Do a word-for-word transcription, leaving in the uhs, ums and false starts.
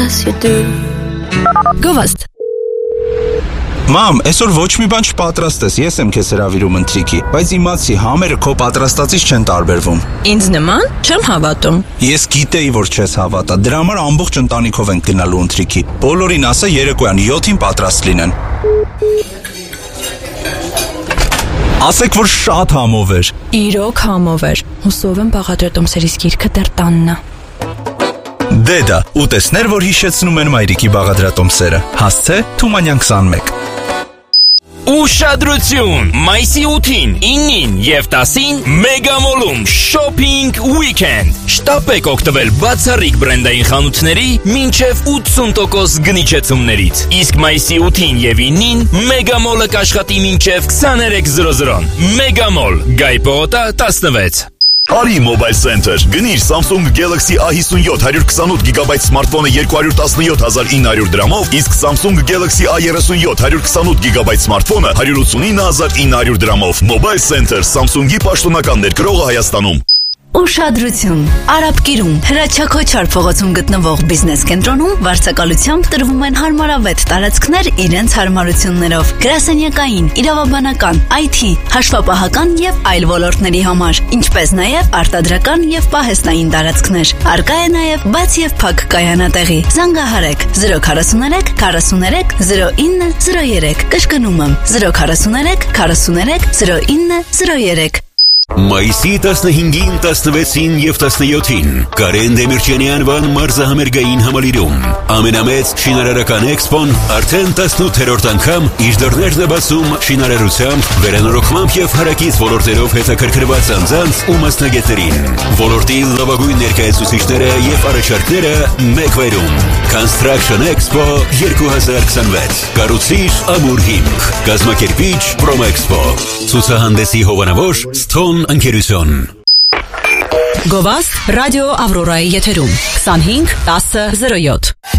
as you do. Գովաստ Մամ, այսօր ոչ մի բան չպատրաստես, ես եմ քեզ հրավիրում ընթրիքի, բայց իմացի համերը քո պատրաստածից չեն տարբերվում։ Ինձ նման չեմ հավատում։ Ես գիտեի, որ չես հավատա, դրա համար ամբողջ ընտանիքով ենք գնալու ընթրիքի։ Բոլորին ասա երեկոյան յոթին պատրաստ լինեն։ Ասեք, որ շատ համով էր։ Իրոք համով էր։ Հուսով եմ բաղադրատոմսերից գիրքը դեռ տանն է։ Դե դա, ուտեսներ, որ հիշեցնում են մայրիկի բաղադրատոմսերը։ Հասցե Թումանյան քսանմեկ։ Ուշադրություն, մայիսի ութին, ինին և տասին Մեգամոլում Shopping Weekend։ Շտապեք օգտվել բացառիկ բրենդային խանութների մինչև ութսուն տոկոս գնիչեցումներից։ Իսկ մայիսի ութին և ինին Մեգամոլը կաշխատի մինչև քսաներեք զրո զրոն։ Մեգամոլ, Գայ Պողոտա տասնվեց։ Արի Mobile Center, գնիր Samsung Galaxy A fifty-seven one twenty-eight գիգաբայթ սմարթֆոնը two hundred seventeen thousand nine hundred դրամով, իսկ Samsung Galaxy A thirty-seven one twenty-eight գիգաբայթ սմարթֆոնը one hundred eighty-nine thousand nine hundred դրամով։ Mobile Center, Samsung-ի պաշտոնական ներկրողը Հայաստանում։ Ուշադրություն, Արաբկիրում, Հրաչակոչար փողոցում գտնվող բիզնես կենտրոնում վարձակալությամբ տրվում են հարմարավետ տարածքներ իրենց հարմարություններով, գրասենյակային, իրավաբանական, այ թի, հաշվապահական եւ այլ ոլորտների համար, ինչպես նաեւ արտադրական եւ պահեստային տարածքներ։ Արկա է նաեւ բաց եւ փակ կայանատեղի։ Զանգահարեք zero four three forty-three zero nine zero three, կշկնում եմ zero four three forty-three zero nine zero three։ Մայիսի տասնհինգին, տասնվեցին և տասնյոթին Կարեն Դեմիրճյանի անվան մարզահամերգային համալիրում ամենամեծ շինարարական էքսպոն արդեն տասնութերորդ անգամ իր դռներն է բացում շինարարությամբ, վերանորոգմամբ և հարակից ոլորտերով հետաքրքրված անձանց ու մասնագետներին։ Ոլորտի լավագույն ներկայացուցիչները և առաջարկները մեկ վայրում։ Construction Expo twenty twenty-six Կառուցիր ամուր հիմք, կազմակերպիչ Promexpo, ցուցահանդեսի հովանավոր Stone ընկերություն։ Գովաստ ռադիո Ավրորայի եթերում twenty-five ten oh seven